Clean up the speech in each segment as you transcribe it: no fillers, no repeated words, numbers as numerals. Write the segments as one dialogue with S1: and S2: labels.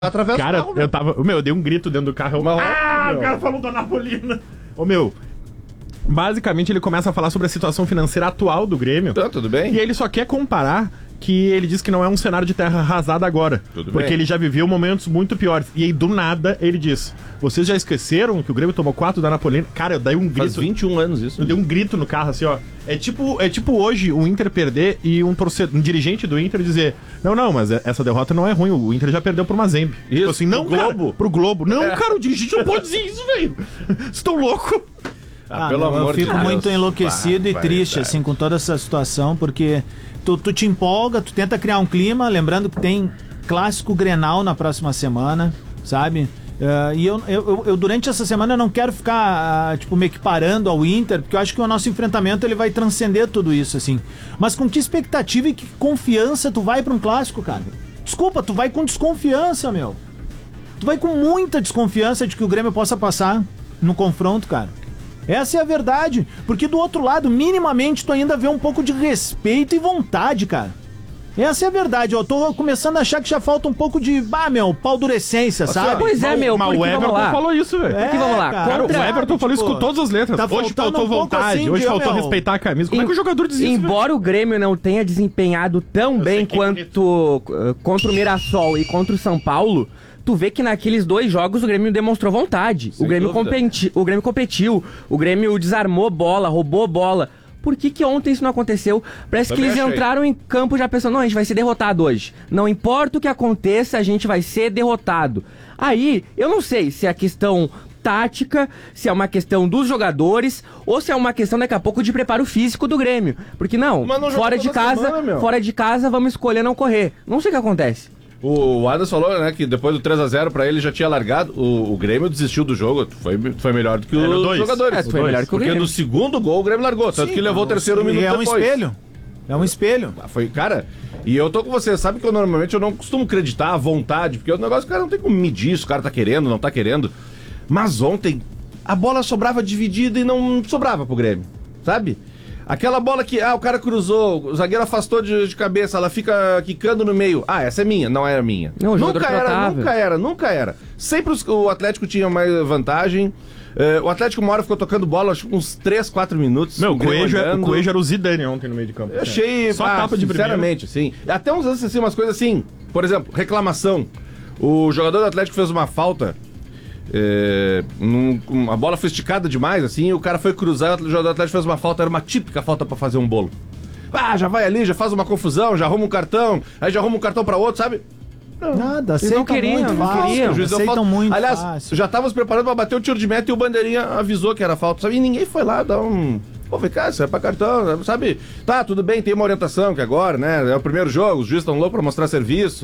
S1: através do
S2: Cara,
S1: carro,
S2: eu dei um grito dentro do carro. O cara falou da Napolina. Basicamente ele começa a falar sobre a situação financeira atual do Grêmio.
S1: Tá, tudo bem.
S2: E ele só quer comparar que ele diz que não é um cenário de terra arrasada agora.
S1: Tudo
S2: porque
S1: bem.
S2: ele já viveu momentos muito piores. E aí, do nada, ele diz: vocês já esqueceram que o Grêmio tomou 4 da Napolina? Cara, eu dei um grito.
S1: Faz 21 anos isso.
S2: Eu dei um grito no carro, assim, ó. É tipo hoje o Inter perder e um dirigente do Inter dizer: não, mas essa derrota não é ruim, o Inter já perdeu pro Mazembe.
S1: Isso,
S2: tipo assim, não,
S1: pro Globo.
S2: Pro Globo. Não, cara, o dirigente não pode dizer isso, velho. Estou louco.
S1: Pelo amor de
S3: eu fico
S1: Deus.
S3: muito enlouquecido e triste,
S1: Vai.
S3: assim, com toda essa situação, porque tu te empolga, tu tenta criar um clima, lembrando que tem clássico Grenal na próxima semana, sabe? E eu durante essa semana eu não quero ficar, meio que parando ao Inter, porque eu acho que o nosso enfrentamento ele vai transcender tudo isso, assim. Mas com que expectativa e que confiança tu vai pra um clássico, cara? Desculpa, tu vai com desconfiança, meu. Tu vai com muita desconfiança de que o Grêmio possa passar no confronto, cara. Essa é a verdade, porque do outro lado, minimamente, tu ainda vê um pouco de respeito e vontade, cara. Essa é a verdade, eu tô começando a achar que já falta um pouco de, paldurecência, sabe?
S4: Pois é, meu,
S2: Mas
S4: porque
S2: o Everton
S4: vamos lá.
S2: falou isso, velho.
S4: Porque vamos lá,
S2: Cara, o Everton falou isso com todas as letras.
S3: tá
S2: Hoje
S3: faltando
S2: faltou
S3: um pouco
S2: vontade,
S3: assim
S2: hoje
S3: de,
S2: faltou
S3: meu,
S2: respeitar a camisa. Como é que o jogador diz isso,
S4: Embora o Grêmio não tenha desempenhado tão bem quanto contra o Mirassol e contra o São Paulo, tu vê que naqueles 2 jogos o Grêmio demonstrou vontade. O Grêmio competiu, o Grêmio desarmou bola, roubou bola. Por que ontem isso não aconteceu? Parece que eles entraram em campo já pensando: não, a gente vai ser derrotado hoje. Não importa o que aconteça, a gente vai ser derrotado. Aí, eu não sei se é a questão tática, se é uma questão dos jogadores ou se é uma questão daqui a pouco de preparo físico do Grêmio. Porque não fora de casa vamos escolher não correr. Não sei o que acontece.
S1: O Adams falou, né, que depois do 3x0 pra ele já tinha largado. O Grêmio desistiu do jogo. Foi melhor do que os jogadores.
S4: Foi melhor que o
S1: Porque
S4: Grêmio.
S1: no segundo gol o Grêmio largou. Tanto que levou o terceiro minuto depois.
S3: É um espelho.
S1: Foi, cara, e eu tô com você. Sabe que eu normalmente não costumo acreditar à vontade, porque o negócio, o cara não tem como medir se o cara tá querendo, não tá querendo. Mas ontem a bola sobrava dividida e não sobrava pro Grêmio, sabe? Aquela bola que, o cara cruzou, o zagueiro afastou de cabeça, ela fica quicando no meio. Essa é minha, não era minha.
S4: Não,
S1: Nunca era. Sempre o Atlético tinha mais vantagem. O Atlético uma hora ficou tocando bola, acho que uns 3, 4 minutos.
S2: Meu, o Coelho era o Zidane ontem no meio de campo.
S1: Eu achei,
S2: só tapa de
S1: sinceramente, assim. Até uns lances assim, umas coisas assim. Por exemplo, reclamação. O jogador do Atlético fez uma falta. A bola foi esticada demais, assim, o cara foi cruzar, o jogador do Atlético fez uma falta, era uma típica falta pra fazer um bolo. Já vai ali, já faz uma confusão, já arruma um cartão, aí já arruma um cartão pra outro, sabe?
S3: Nada, aceitam muito fácil.
S1: O juiz deu falta. Aliás, já estávamos preparando pra bater o tiro de meta e o bandeirinha avisou que era falta, sabe? E ninguém foi lá dar um... vem cá, isso é pra cartão, sabe? Tá, tudo bem, tem uma orientação que agora, né, é o primeiro jogo, os juízes estão loucos pra mostrar serviço.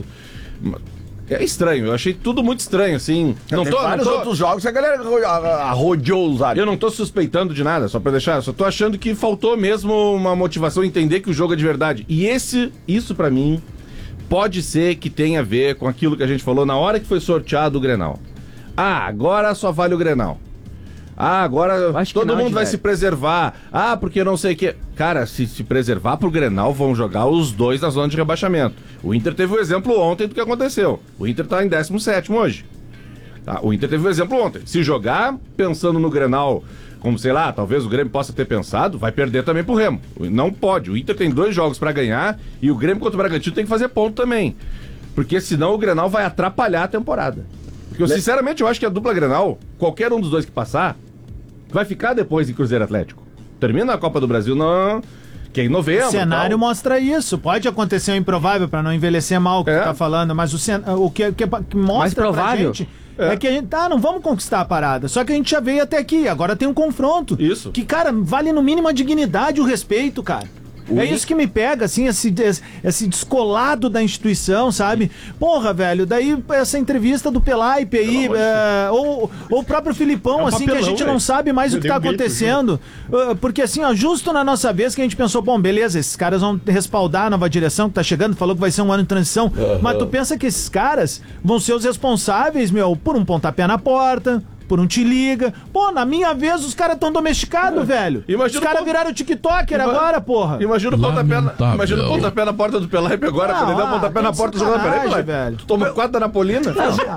S1: É estranho, eu achei tudo muito estranho, assim.
S5: Vários outros jogos que a galera arrodeou os árbitros.
S1: Eu não tô suspeitando de nada, só pra deixar, só tô achando que faltou mesmo uma motivação, entender que o jogo é de verdade. E isso pra mim, pode ser que tenha a ver com aquilo que a gente falou na hora que foi sorteado o Grenal. Agora só vale o Grenal. Agora todo mundo vai se preservar. Porque não sei o que. Cara, se preservar pro Grenal, vão jogar os 2 na zona de rebaixamento. O Inter teve o exemplo ontem do que aconteceu. O Inter tá em 17º hoje. Tá? O Inter teve o exemplo ontem. Se jogar pensando no Grenal, como sei lá, talvez o Grêmio possa ter pensado, vai perder também pro Remo. Não pode. O Inter tem 2 jogos pra ganhar e o Grêmio contra o Bragantino tem que fazer ponto também. Porque senão o Grenal vai atrapalhar a temporada. Porque eu, sinceramente, eu acho que a dupla Grenal, qualquer um dos 2 que passar, vai ficar depois em Cruzeiro Atlético. Termina a Copa do Brasil que é em novembro.
S3: O cenário mostra isso. Pode acontecer o improvável pra não envelhecer mal o que tu tá falando, mas o que mostra
S4: mais provável
S3: pra gente é que a gente, não vamos conquistar a parada. Só que a gente já veio até aqui, agora tem um confronto.
S1: Isso.
S3: Que, cara, vale no mínimo a dignidade e o respeito, cara. É isso que me pega, assim, esse descolado da instituição, sabe? Porra, velho, daí essa entrevista do Pelaipe aí, ou o próprio Filipão, assim, papelão, que a gente não sabe mais o que tá acontecendo. Porque, assim, justo na nossa vez que a gente pensou, bom, beleza, esses caras vão respaldar a nova direção que tá chegando, falou que vai ser um ano de transição. Mas tu pensa que esses caras vão ser os responsáveis, por um pontapé na porta, por um te liga. Pô, na minha vez os caras tão domesticados, velho.
S1: Imagina
S3: Os caras
S1: o
S3: viraram TikToker agora, porra.
S1: Imagina o pontapé na porta do Pelaipe agora, quando ele dá o pontapé na porta, jogando. Peraí,
S3: velho.
S1: tu toma 4 da Napolina?